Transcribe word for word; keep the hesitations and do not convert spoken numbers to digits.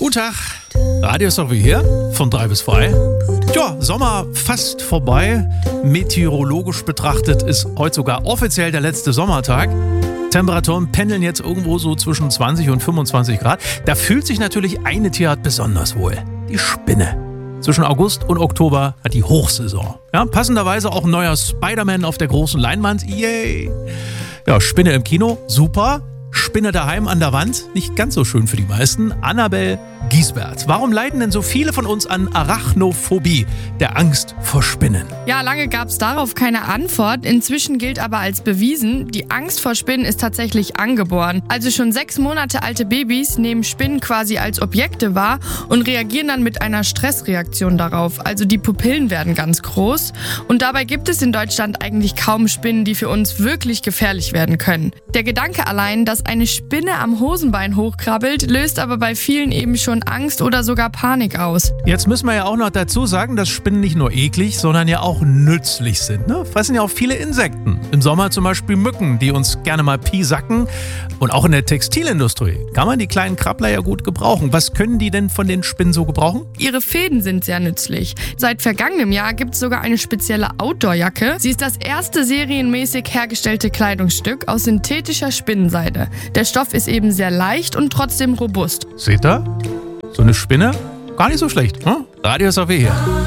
Guten Tag, Radio ist auch wie hier, von drei bis zwei. Tja, Sommer fast vorbei. Meteorologisch betrachtet ist heute sogar offiziell der letzte Sommertag. Temperaturen pendeln jetzt irgendwo so zwischen zwanzig und fünfundzwanzig Grad. Da fühlt sich natürlich eine Tierart besonders wohl. Die Spinne. Zwischen August und Oktober hat die Hochsaison. Ja, passenderweise auch ein neuer Spider-Man auf der großen Leinwand. Yay! Ja, Spinne im Kino, super. Spinne daheim an der Wand, nicht ganz so schön für die meisten. Annabel Giesbert. Warum leiden denn so viele von uns an Arachnophobie, der Angst vor Spinnen? Ja, lange gab es darauf keine Antwort. Inzwischen gilt aber als bewiesen, die Angst vor Spinnen ist tatsächlich angeboren. Also schon sechs Monate alte Babys nehmen Spinnen quasi als Objekte wahr und reagieren dann mit einer Stressreaktion darauf. Also die Pupillen werden ganz groß. Und dabei gibt es in Deutschland eigentlich kaum Spinnen, die für uns wirklich gefährlich werden können. Der Gedanke allein, dass eine Spinne am Hosenbein hochkrabbelt, löst aber bei vielen eben schon Angst oder sogar Panik aus. Jetzt müssen wir ja auch noch dazu sagen, dass Spinnen nicht nur eklig, sondern ja auch nützlich sind. Ne? Fressen ja auch viele Insekten. Im Sommer zum Beispiel Mücken, die uns gerne mal piesacken. Und auch in der Textilindustrie kann man die kleinen Krabbler ja gut gebrauchen. Was können die denn von den Spinnen so gebrauchen? Ihre Fäden sind sehr nützlich. Seit vergangenem Jahr gibt es sogar eine spezielle Outdoor-Jacke. Sie ist das erste serienmäßig hergestellte Kleidungsstück aus synthetischer Spinnenseide. Der Stoff ist eben sehr leicht und trotzdem robust. Seht ihr? So eine Spinne? Gar nicht so schlecht. Hm? Radio ist auch wie hier.